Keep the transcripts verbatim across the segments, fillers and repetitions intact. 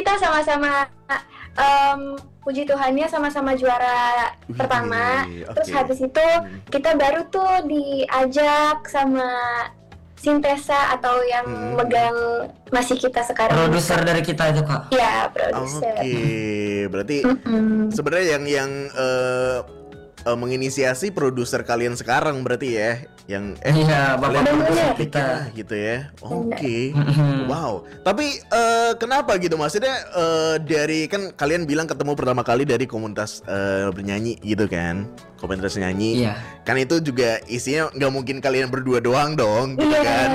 kita sama-sama um, puji Tuhannya sama-sama juara Wih, pertama. oke. Terus habis itu Hmm. kita baru tuh diajak sama Sintesa atau yang Hmm. megang masih kita sekarang. Produser dari kita itu kak. Ya, produser. Oke, berarti Mm-mm. sebenarnya yang yang eh, eh, menginisiasi produser kalian sekarang berarti ya, yang eh Iya, bapak kalian produser produser kita. kita gitu ya. Oke. Mm-mm. Wow. Tapi eh, kenapa gitu? Maksudnya eh, dari kan kalian bilang ketemu pertama kali dari komunitas eh, bernyanyi gitu kan? Komunitas nyanyi. Iya. Kan itu juga isinya nggak mungkin kalian berdua doang dong, gitu Iya. kan?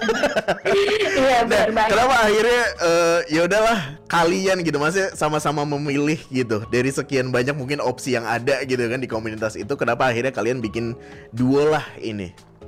Iya, Nah, benar banget. kenapa akhirnya eh, ya udahlah kalian gitu, maksudnya sama-sama memilih gitu dari sekian banyak mungkin opsi yang ada gitu kan di komunitas itu, kenapa akhirnya kalian bikin duo lah ini?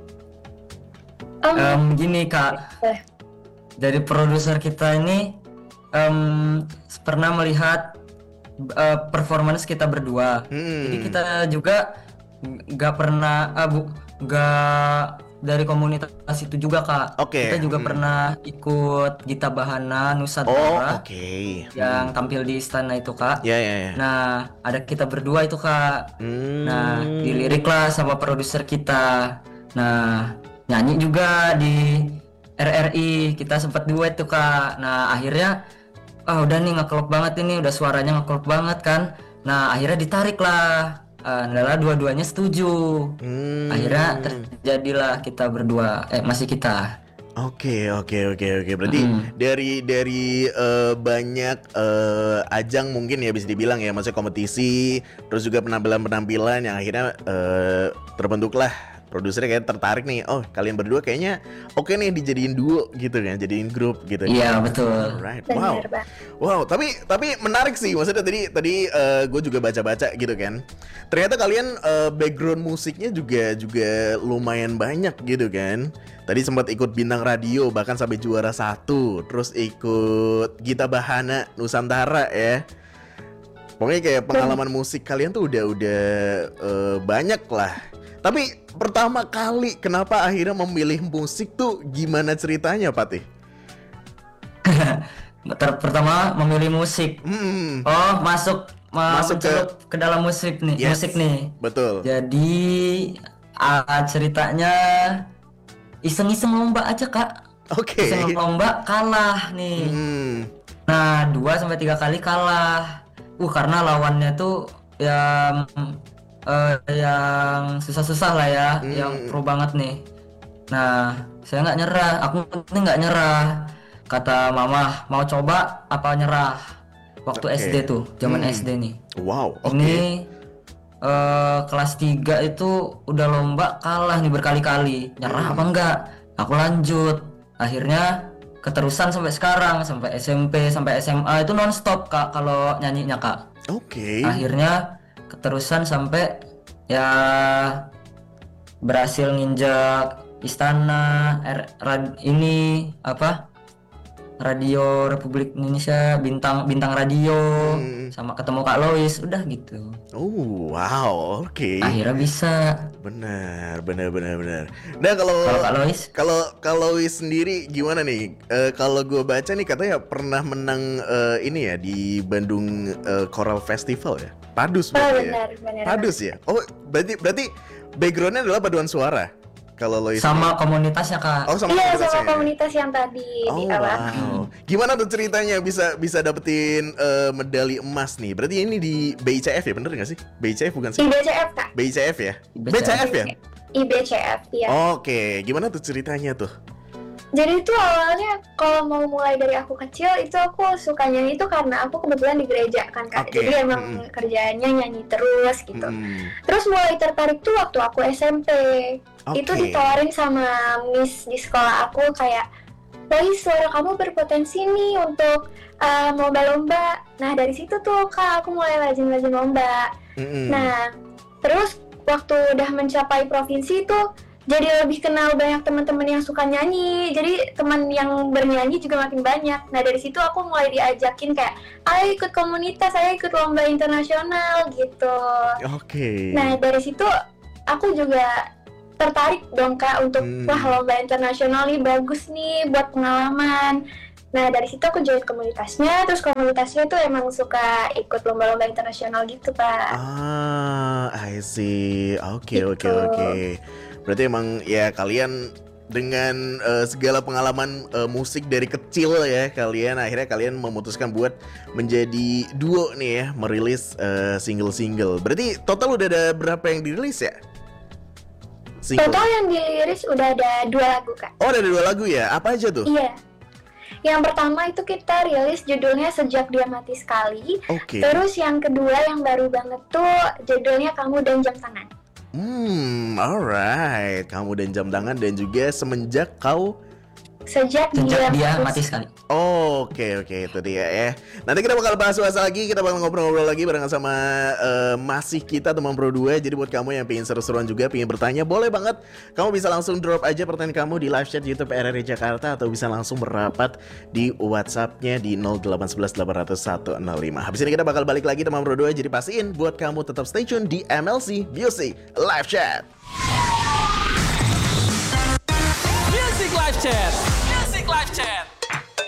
Um, Em, gini kak, eh, dari produser kita ini em, pernah melihat eh, performance kita berdua. Hmm. Jadi kita juga nggak pernah, ah, bu, nggak dari komunitas itu juga kak. Oke. Kita juga Hmm. pernah ikut Gita Bahana Oh, Nusantara oke. yang tampil di istana itu kak. Ya, ya, ya. Nah, ada kita berdua itu kak. Hmm. Nah, dilirik lah sama produser kita. Nah, nyanyi juga di R R I, kita sempat duet tuh kak. Nah, akhirnya ah udah nih ngeklop banget ini, udah suaranya ngeklop banget kan. Nah, akhirnya ditarik lah. Ah, adalah dua-duanya setuju. Hmm. Akhirnya terjadilah kita berdua, eh masih kita. Oke, oke, oke, oke. Berarti Mm. dari dari eh, banyak eh, ajang mungkin ya bisa dibilang ya, maksudnya kompetisi, terus juga penampilan-penampilan yang akhirnya eh, terbentuklah produsernya kayak tertarik nih. Oh, kalian berdua kayaknya oke nih dijadiin duo gitu kan, jadiin grup gitu. Iya, betul. Alright, wow. benar banget. Wow, tapi tapi menarik sih, maksudnya tadi tadi gue juga baca-baca gitu kan. Ternyata kalian eh, background musiknya juga juga lumayan banyak gitu kan. Tadi sempat ikut bintang radio bahkan sampai juara satu, terus ikut Gita Bahana Nusantara ya. Pokoknya kayak pengalaman musik kalian tuh udah udah eh, banyak lah. Tapi pertama kali kenapa akhirnya memilih musik tuh gimana ceritanya, Patih? Ter- pertama memilih musik. Hmm, Oh, masuk ma- Masuk ke- mencelup ke, dalam musik nih, yes, musik nih. betul. Jadi ah, ceritanya iseng-iseng lomba aja kak. Oke. Iseng lomba kalah nih. Hmm. Nah, dua sampai tiga kali kalah. Uh, karena lawannya tuh yang eh, yang susah-susah lah ya, Hmm. yang pro banget nih. Nah, saya nggak nyerah. Aku ini nggak nyerah. Kata mama, mau coba apa nyerah? Waktu Oke. S D tuh, zaman Hmm. S D nih. Wow, oke. Ini eh, kelas tiga itu udah lomba kalah nih berkali-kali. Nyerah Hmm. apa enggak? Aku lanjut. Akhirnya keterusan sampai sekarang, sampai S M P, sampai S M A itu nonstop kak kalau nyanyinya kak. Oke. Akhirnya keterusan sampai ya berhasil nginjak istana R- rad- ini apa? Radio Republik Indonesia, bintang bintang radio, Hmm. sama ketemu Kak Lois, udah gitu. Oh, wow, oke. Akhirnya bisa. Benar, benar, benar, benar. Nah, kalau Kalau Kak Lois, kalau kalau Wis sendiri gimana nih? Eh, kalau gue baca nih katanya pernah menang eh, ini ya di Bandung eh, Choral Festival ya. Padus Oh, berarti ya. benar, benar. Padus ya. Oh, berarti berarti backgroundnya adalah paduan suara. Kalau Lois sama komunitasnya Kak. Oh, sama Iya, komunitasnya sama ya? komunitas yang tadi Oh, di awal. wow. Gimana tuh ceritanya bisa bisa dapetin eh, medali emas nih? Berarti ini di B I C F ya, bener nggak sih? B I C F bukan sih? I B C F kak. B I C F ya? B B C C F F ya? I B C F ya. Oke, gimana tuh ceritanya tuh? Jadi itu awalnya kalau mau mulai dari aku kecil itu aku suka nyanyi itu karena aku kebetulan di gereja kan kak. Oke, Jadi emang mm-mm. kerjaannya nyanyi terus gitu. Hmm. Terus mulai tertarik tuh waktu aku S M P. Itu Oke. ditawarin sama Miss di sekolah aku kayak, Lois, suara kamu berpotensi nih untuk uh, lomba-lomba. Nah dari situ tuh kak aku mulai rajin-rajin lomba. Mm-mm. Nah terus waktu udah mencapai provinsi tuh jadi lebih kenal banyak teman-teman yang suka nyanyi. Jadi teman yang bernyanyi juga makin banyak. Nah dari situ aku mulai diajakin kayak, ayo ikut komunitas, ayo ikut lomba internasional gitu. Oke. Nah dari situ aku juga tertarik dong kak untuk Hmm. wah lomba internasional nih bagus nih buat pengalaman. Nah dari situ aku join komunitasnya, terus komunitasnya tuh emang suka ikut lomba-lomba internasional gitu Pak. Ah, I see. Oke, oke, Gitu. oke. Berarti emang ya kalian dengan eh, segala pengalaman eh, musik dari kecil ya, kalian akhirnya kalian memutuskan buat menjadi duo nih ya, merilis eh, single-single. Berarti total udah ada berapa yang dirilis ya? Single. Total yang dirilis udah ada dua lagu Kak. Oh, ada dua lagu ya? Apa aja tuh? Iya. Yang pertama itu kita rilis judulnya Sejak Dia Mati Sekali. Oke. Terus yang kedua yang baru banget tuh judulnya Kamu dan Jam Tangan. Hmm, alright. Kamu dan Jam Tangan dan juga Semenjak Kau. Sejak, Sejak dia, dia mati sekali. Oke, oke, itu dia ya. Nanti kita bakal bahas-bahas lagi, kita bakal ngobrol-ngobrol lagi barengan sama eh, masih kita teman Pro dua. Jadi buat kamu yang pengen seru-seruan juga, pengen bertanya, boleh banget. Kamu bisa langsung drop aja pertanyaan kamu di live chat YouTube R R I Jakarta atau bisa langsung merapat di WhatsApp-nya di nol delapan satu satu delapan nol satu nol lima. Habis ini kita bakal balik lagi teman Pro dua, jadi pastiin buat kamu tetap stay tune di M L C Music Live Chat. Music Live Chat.